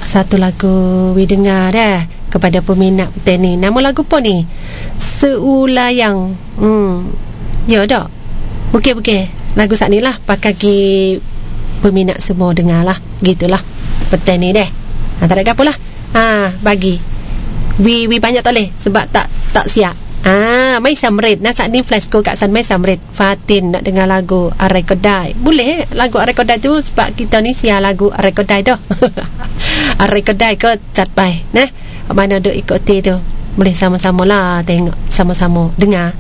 satu lagu we dengar dah kepada peminat petang ni. Nama lagu apa ni? Seulayang. Ya dah. Okey. Lagu saat ni lah pakai peminat semua dengar lah. Gitulah petang ni deh. Tak ada apa lah. Bagi we banyak tak boleh sebab tak siap. Mai Samrit nah saat ni flash go kat San Mai Samrit Fatin nak dengar lagu Arai Kedai. Boleh lagu Arai Kedai tu sebab kita ni siar lagu Arai Kedai dah. Arai Kedai ke cat pai nah mana duk ikuti tu. Boleh sama-sama lah tengok, sama-sama dengar.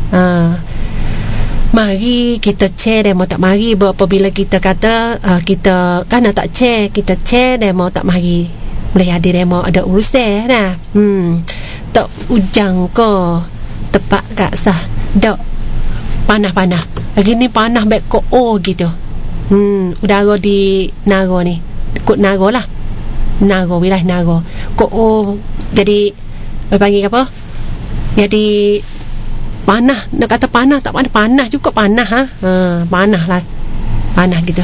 Mari kita share demo tak mari. Apabila kita kata kita kan tak share, kita share demo tak mari. Boleh ada demo ada urusan dah. Tak ujang ko tepat kat sah dak panah-panah lagi ni panah baik ko gitu. Udara di Nago ni kut Nago lah, Nago wilayah Nago ko jadi panggil apa, jadi panah. Nak kata panah tak panah juga panah panah lah, panah gitu.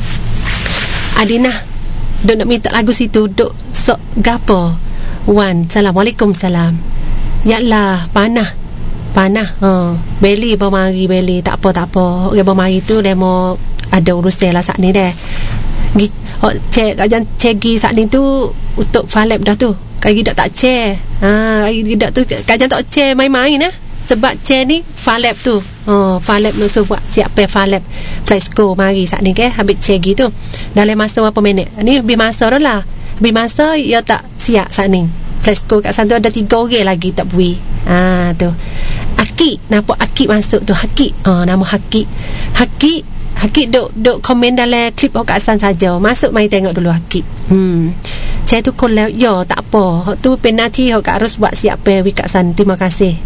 Adinah duk nak minta lagu situ duk sok gapo Wan, Assalamualaikum salam. Yalah panah beli bermari beli tak apa orang bermari tu demo ada urusan lah saat ni deh. Cek kajian cegi saat ni tu untuk falep dah tu. Kaki dak tak cek. Kaki dak tu kajian tak cek main-main sebab cek ni falep tu. Falep lu so buat siap pe falep fresco mari saat ni ke habis cegi tu. Dalam masa berapa minit? Ni lebih masa dah lah. Lebih masa ya tak siap saat ni. Fresco kat sana ada 3 orang lagi tak bui. Tu. Haki, nampak Haki masuk tu. Haki. Nama Haki. Haki duk komen dalam klip kat sana saja. Masuk mai tengok dulu Haki. Saya tu call yo tak apa. Hak tu penalti hak harus buat siap pe wi kat sana. Terima kasih.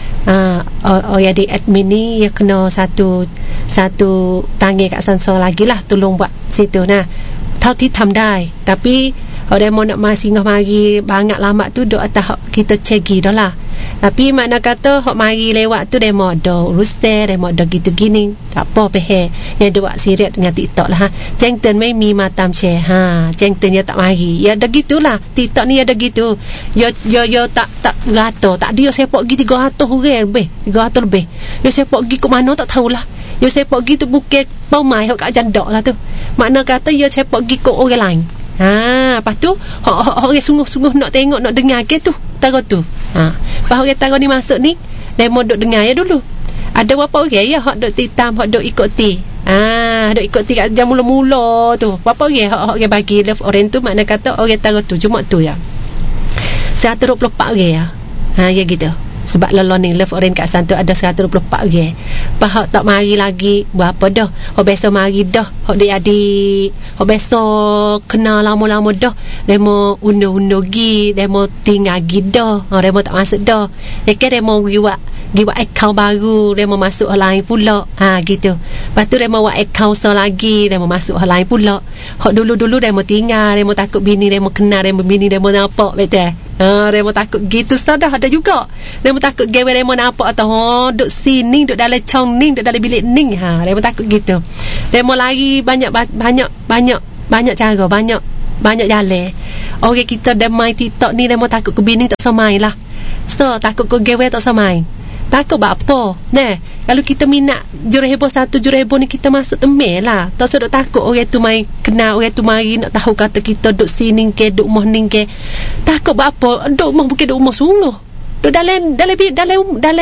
Ya di admin ni ya kena satu tangi kat sana lagi lah tolong buat situ. ท่าที่ทำได้tapi orang mau nak singgah mari banyak lama tu duk atas kita cegi dah lah. Tapi makna kata hok mari lewat tu demo ada urusan, demo ada gitu gini. Tak apa pehe. Yang duk sirat dengan TikTok lah Ceng ten mai mi matam che. Ceng ten ya tak mari. Ya ada gitulah. TikTok ni ada gitu. Yo tak gato. Tak dia sepak gi 300 orang lebih. 300 lebih. Yo sepak gi ke mana tak tahulah. Yo sepak gi tu bukit pau mai hok kat jandak lah tu. Makna kata yo sepak gi ke orang lain. Lepas tu orang sungguh-sungguh nak tengok, nak dengar ke tu taruh tu. Lepas orang taruh ni masuk ni demo duk dengar ya dulu. Ada berapa orang ya hak duk titam, hak duk ikuti. Duk ikuti kat jam mula-mula tu. Berapa orang hak bagi love orang tu, makna kata orang taruh tu cuma tu ya 124 orang ya. Ya gitu. Sebab lolo ni love orange kat sana tu ada 124 orang. Pahak tak mari lagi berapa dah. Hok besok mari dah. Hok dia adik. Hok besok kena lama-lama dah. Demo undo-undo gi, demo tinggal gi dah. Demo tak masuk dah. Demo giwak account baru, demo masuk hal lain pula. Gitu. Lepas tu demo buat account so lagi, demo masuk hal lain pula. Hok dulu-dulu demo tinggal, demo takut bini, demo kenal, demo bini, demo nampak betul. Demo takut gitu sudah ada juga. Demo takut gawe demo nampak atau duk sini, duk dalam cong ni, duk dalam bilik ni. Demo takut gitu. Demo lari banyak cara, banyak jalan. Orang kita demai TikTok ni demo takut ke bini tak samai lah. So takut ke gawe tak samai. Takut bab tu. Kalau kita minat jurhebo 1 jurhebo ni kita masuk temel lah. Tak usah duk takut orang tu mai kenal, orang tu mari nak tahu kata kita duk sini ke, duk morning ke. Takut bab apa? Duk mah bukan duk rumah sungguh. Duk dalam